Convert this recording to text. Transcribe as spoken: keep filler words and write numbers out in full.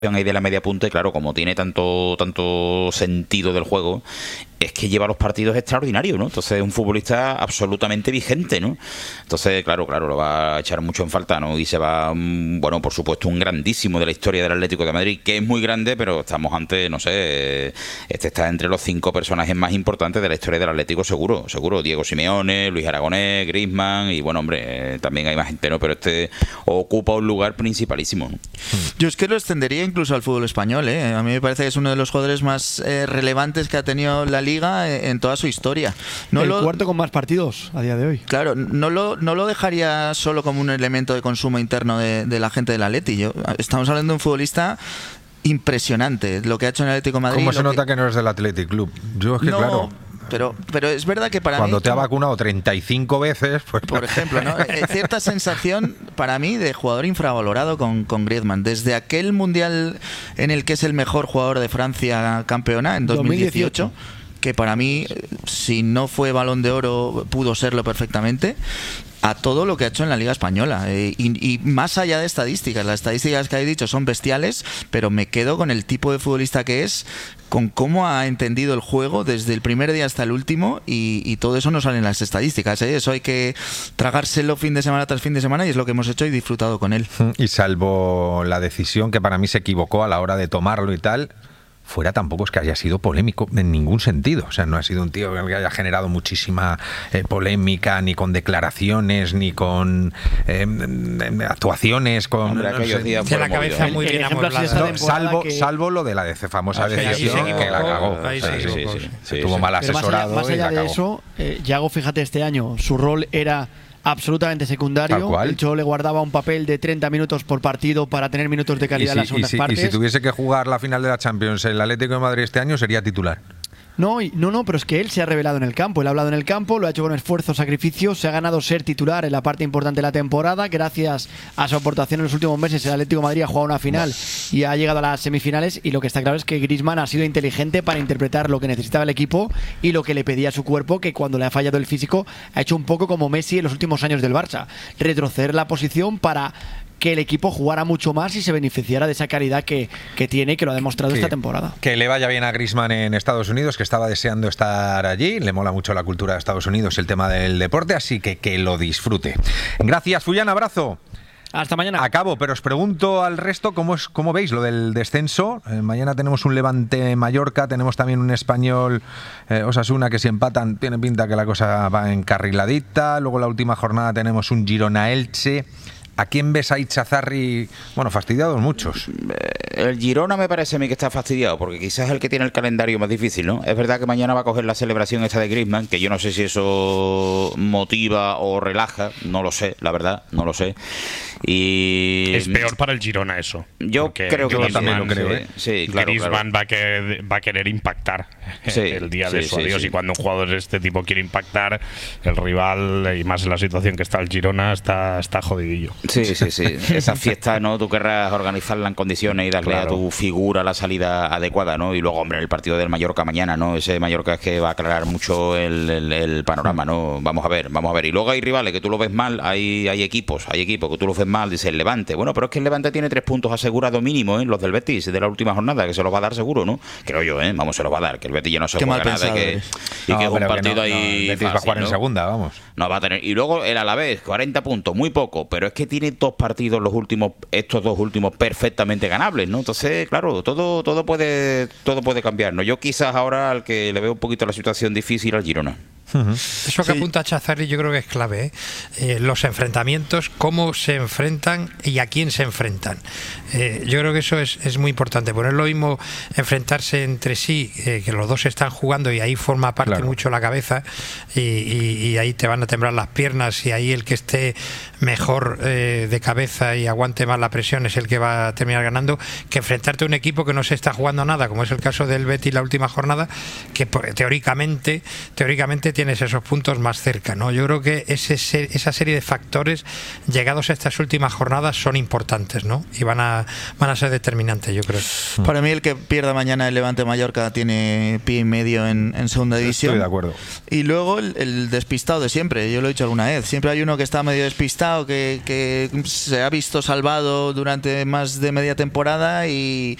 ahí de la media punta, y claro, como tiene tanto tanto sentido del juego, es que lleva los partidos extraordinarios, ¿no? Entonces es un futbolista absolutamente vigente, ¿no? Entonces, claro, claro, lo va a echar mucho en falta, ¿no? Y se va, bueno, por supuesto, un grandísimo de la historia del Atlético de Madrid, que es muy grande, pero estamos ante, no sé, este está entre los cinco personajes más importantes de la historia del Atlético, seguro, seguro. Diego Simeone, Luis Aragonés, Griezmann, y bueno, hombre, eh, también hay más gente, ¿no? Pero este ocupa un lugar principalísimo, ¿no? Yo es que lo extendería incluso al fútbol español, ¿eh? A mí me parece que es uno de los jugadores más eh, relevantes que ha tenido la Liga en toda su historia. No el lo, cuarto con más partidos a día de hoy. Claro, no lo, no lo dejaría solo como un elemento de consumo interno de, de la gente del Atleti. Yo, estamos hablando de un futbolista impresionante, lo que ha hecho en el Atlético de Madrid. ¿Cómo se nota que... que no es del Athletic Club? Yo es que no, claro... Pero, pero es verdad que para Cuando mí... te ha vacunado treinta y cinco veces... Pues... Por ejemplo, ¿no? Hay cierta sensación para mí de jugador infravalorado con, con Griezmann. Desde aquel Mundial en el que es el mejor jugador de Francia campeona, en dos mil dieciocho... dos mil dieciocho que para mí, si no fue Balón de Oro, pudo serlo perfectamente, a todo lo que ha hecho en la Liga Española. Eh, y, y más allá de estadísticas, las estadísticas que he dicho son bestiales, pero me quedo con el tipo de futbolista que es, con cómo ha entendido el juego desde el primer día hasta el último, y, y todo eso no sale en las estadísticas, ¿eh? Eso hay que tragárselo fin de semana tras fin de semana, y es lo que hemos hecho y disfrutado con él. Y salvo la decisión que para mí se equivocó a la hora de tomarlo y tal, fuera tampoco es que haya sido polémico en ningún sentido. O sea, no ha sido un tío que haya generado muchísima eh, polémica, ni con declaraciones, ni con eh, actuaciones, con... Hombre, no sé, días de la cabeza muy bien amueblada. No, salvo, que... salvo lo de la de famosa ah, decisión que, que la cagó. Ahí o sea, sí, sí, sí, sí, sí, sí, sí, tuvo sí. mal asesorado. Más allá, más allá y la de cagó. eso, eh, Yago, fíjate, este año su rol era absolutamente secundario. El Cholo le guardaba un papel de treinta minutos por partido para tener minutos de calidad si, en las segundas y si, partes. Y si tuviese que jugar la final de la Champions el Atlético de Madrid este año, sería titular. No, no, no, pero es que él se ha revelado en el campo. Él ha hablado en el campo, lo ha hecho con esfuerzo, sacrificio. Se ha ganado ser titular en la parte importante de la temporada. Gracias a su aportación en los últimos meses, el Atlético de Madrid ha jugado una final y ha llegado a las semifinales. Y lo que está claro es que Griezmann ha sido inteligente para interpretar lo que necesitaba el equipo y lo que le pedía a su cuerpo, que cuando le ha fallado el físico ha hecho un poco como Messi en los últimos años del Barça. Retroceder la posición para que el equipo jugara mucho más y se beneficiara de esa calidad que, que tiene y que lo ha demostrado sí, esta temporada. Que le vaya bien a Griezmann en Estados Unidos, que estaba deseando estar allí. Le mola mucho la cultura de Estados Unidos, el tema del deporte, así que que lo disfrute. Gracias, Fullán, abrazo. Hasta mañana. Acabo, pero os pregunto al resto cómo es, cómo veis lo del descenso. Eh, mañana tenemos un Levante Mallorca, tenemos también un Español eh, Osasuna, que si empatan tiene pinta que la cosa va encarriladita. Luego la última jornada tenemos un Girona Elche. ¿A quién ves ahí, Chazarri? Bueno, fastidiados muchos. El Girona me parece a mí que está fastidiado, porque quizás es el que tiene el calendario más difícil, ¿no? Es verdad que mañana va a coger la celebración esta de Griezmann, que yo no sé si eso motiva o relaja, no lo sé, la verdad, no lo sé. Y es peor para el Girona eso. Yo creo que Griezmann, también lo creo, sí, ¿eh? Sí, claro, Griezmann claro. va a querer, va a querer impactar sí, el día sí, de su sí, adiós, sí. y cuando un jugador de este tipo quiere impactar, el rival, y más en la situación que está el Girona, está, está jodidillo. Sí, sí, sí. Esa fiesta, ¿no? Tú querrás organizarla en condiciones y darle claro a tu figura la salida adecuada, ¿no? Y luego, hombre, el partido del Mallorca mañana, ¿no? Ese Mallorca es que va a aclarar mucho el, el, el panorama, ¿no? Vamos a ver, vamos a ver. Y luego hay rivales que tú lo ves mal, hay, hay equipos, hay equipos que tú lo ves mal, dice el Levante. Bueno, pero es que el Levante tiene tres puntos asegurados mínimo, ¿eh? Los del Betis de la última jornada, que se los va a dar seguro, ¿no? Creo yo, ¿eh? Vamos, se los va a dar, que el Betis ya no se juega nada y que, y no, que es un partido no, ahí no, el Betis fácil, va a jugar ¿no? en segunda, vamos. No va a tener. Y luego el Alavés, cuarenta puntos, muy poco, pero es que tiene dos partidos los últimos, estos dos últimos perfectamente ganables, ¿no? Entonces, claro, todo todo puede todo puede cambiar, ¿no? Yo quizás ahora al que le veo un poquito la situación difícil al Girona. Uh-huh. Eso que sí. apunta Chazarri yo creo que es clave, ¿eh? Eh, los enfrentamientos, cómo se enfrentan y a quién se enfrentan. Eh, yo creo que eso es, es muy importante, porque no es lo mismo enfrentarse entre sí, eh, que los dos están jugando y ahí forma parte claro. mucho la cabeza y, y, y ahí te van a temblar las piernas, y ahí el que esté mejor eh, de cabeza y aguante más la presión es el que va a terminar ganando, que enfrentarte a un equipo que no se está jugando nada, como es el caso del Betis la última jornada, que teóricamente teóricamente tienes esos puntos más cerca, ¿no? Yo creo que ese, esa serie de factores llegados a estas últimas jornadas son importantes, ¿no? Y van a, van a ser determinantes, yo creo. Para mí el que pierda mañana el Levante Mallorca tiene pie y medio en, en segunda división. Estoy de acuerdo. Y luego el, el despistado de siempre, yo lo he dicho alguna vez, siempre hay uno que está medio despistado Bilbao que, que se ha visto salvado durante más de media temporada y,